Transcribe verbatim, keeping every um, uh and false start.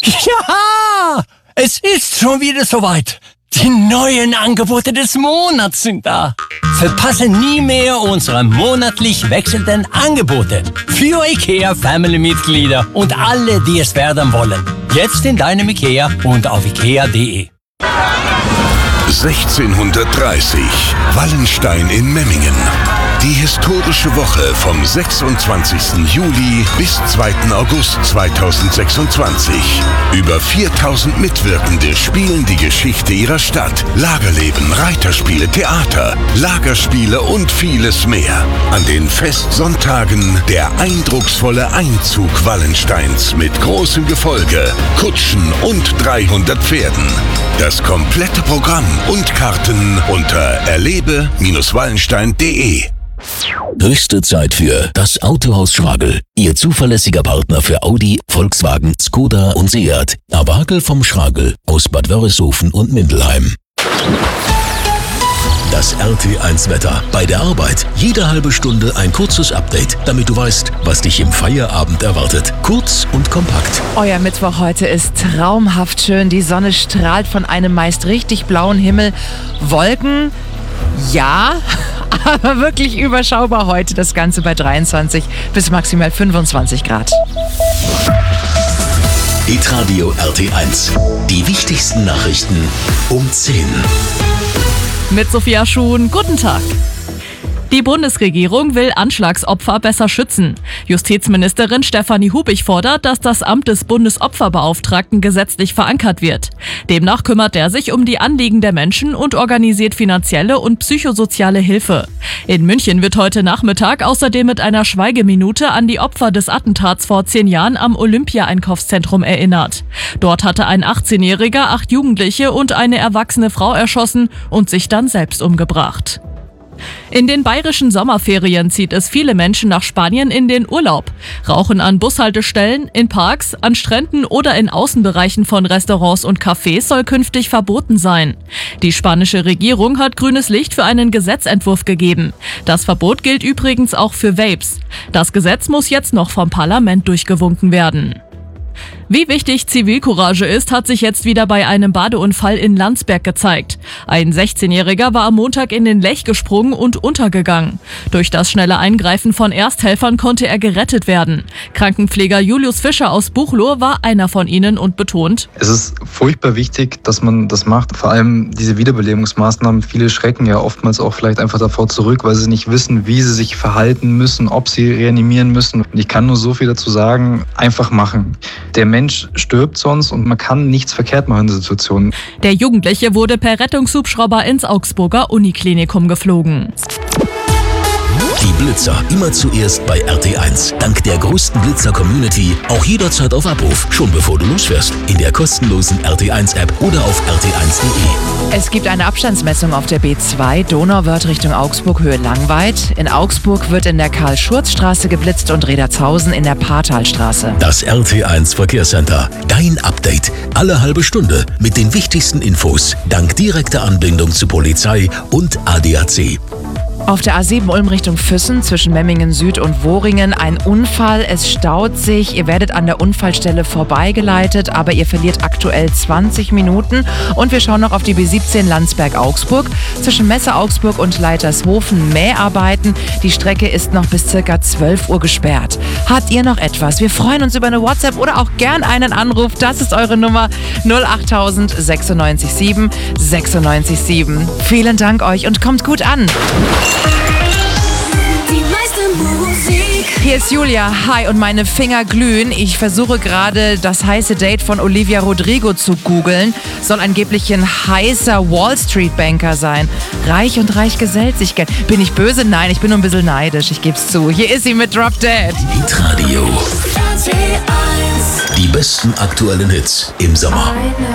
Ja, es ist schon wieder soweit. Die neuen Angebote des Monats sind da. Verpasse nie mehr unsere monatlich wechselnden Angebote für IKEA Family-Mitglieder und alle, die es werden wollen. Jetzt in deinem IKEA und auf ikea punkt de. sechzehnhundertdreißig, Wallenstein in Memmingen. Die historische Woche vom sechsundzwanzigsten Juli bis zweiten August zweitausendsechsundzwanzig. Über viertausend Mitwirkende spielen die Geschichte ihrer Stadt. Lagerleben, Reiterspiele, Theater, Lagerspiele und vieles mehr. An den Festsonntagen der eindrucksvolle Einzug Wallensteins mit großem Gefolge, Kutschen und dreihundert Pferden. Das komplette Programm und Karten unter erlebe Bindestrich wallenstein punkt de. Höchste Zeit für das Autohaus Schragel. Ihr zuverlässiger Partner für Audi, Volkswagen, Skoda und Seat. Awagel vom Schragel aus Bad Wörishofen und Mindelheim. Das R T eins Wetter. Bei der Arbeit jede halbe Stunde ein kurzes Update, damit du weißt, was dich im Feierabend erwartet. Kurz und kompakt. Euer Mittwoch heute ist traumhaft schön. Die Sonne strahlt von einem meist richtig blauen Himmel. Wolken, ja, aber wirklich überschaubar heute. Das Ganze bei dreiundzwanzig bis maximal fünfundzwanzig Grad. Hitradio R T eins. Die wichtigsten Nachrichten um zehn. Mit Sophia Schuhn, guten Tag. Die Bundesregierung will Anschlagsopfer besser schützen. Justizministerin Stefanie Hubig fordert, dass das Amt des Bundesopferbeauftragten gesetzlich verankert wird. Demnach kümmert er sich um die Anliegen der Menschen und organisiert finanzielle und psychosoziale Hilfe. In München wird heute Nachmittag außerdem mit einer Schweigeminute an die Opfer des Attentats vor zehn Jahren am Olympia-Einkaufszentrum erinnert. Dort hatte ein achtzehnjähriger acht Jugendliche und eine erwachsene Frau erschossen und sich dann selbst umgebracht. In den bayerischen Sommerferien zieht es viele Menschen nach Spanien in den Urlaub. Rauchen an Bushaltestellen, in Parks, an Stränden oder in Außenbereichen von Restaurants und Cafés soll künftig verboten sein. Die spanische Regierung hat grünes Licht für einen Gesetzentwurf gegeben. Das Verbot gilt übrigens auch für Vapes. Das Gesetz muss jetzt noch vom Parlament durchgewunken werden. Wie wichtig Zivilcourage ist, hat sich jetzt wieder bei einem Badeunfall in Landsberg gezeigt. Ein sechzehnjähriger war am Montag in den Lech gesprungen und untergegangen. Durch das schnelle Eingreifen von Ersthelfern konnte er gerettet werden. Krankenpfleger Julius Fischer aus Buchloe war einer von ihnen und betont: Es ist furchtbar wichtig, dass man das macht. Vor allem diese Wiederbelebungsmaßnahmen. Viele schrecken ja oftmals auch vielleicht einfach davor zurück, weil sie nicht wissen, wie sie sich verhalten müssen, ob sie reanimieren müssen. Und ich kann nur so viel dazu sagen: einfach machen. Der Mensch stirbt sonst und man kann nichts verkehrt machen in der Situation. Der Jugendliche wurde per Rettungshubschrauber ins Augsburger Uniklinikum geflogen. Die Blitzer immer zuerst bei R T eins. Dank der größten Blitzer-Community auch jederzeit auf Abruf, schon bevor du losfährst. In der kostenlosen R T eins App oder auf r t eins punkt de. Es gibt eine Abstandsmessung auf der B zwei, Donauwörth Richtung Augsburg, Höhe Langweid. In Augsburg wird in der Karl-Schurz-Straße geblitzt und Redertshausen in der Paartalstraße. Das R T eins Verkehrscenter. Dein Update. Alle halbe Stunde mit den wichtigsten Infos. Dank direkter Anbindung zu Polizei und A D A C. Auf der A sieben Ulm Richtung Füssen zwischen Memmingen Süd und Wohringen ein Unfall. Es staut sich. Ihr werdet an der Unfallstelle vorbeigeleitet, aber ihr verliert aktuell zwanzig Minuten. Und wir schauen noch auf die B siebzehn Landsberg-Augsburg. Zwischen Messe-Augsburg und Leitershofen Mäharbeiten. Die Strecke ist noch bis circa zwölf Uhr gesperrt. Habt ihr noch etwas? Wir freuen uns über eine WhatsApp oder auch gern einen Anruf. Das ist eure Nummer null acht null null sechsundneunzig sieben sechsundneunzig sieben. Vielen Dank euch und kommt gut an. Die meiste Musik. Hier ist Julia. Hi und meine Finger glühen. Ich versuche gerade das heiße Date von Olivia Rodrigo zu googeln. Soll angeblich ein heißer Wall Street Banker sein. Reich und reich gesellt sich gern. Bin ich böse? Nein, ich bin nur ein bisschen neidisch. Ich geb's zu. Hier ist sie mit Drop Dead. Hitradio. Die besten aktuellen Hits im Sommer.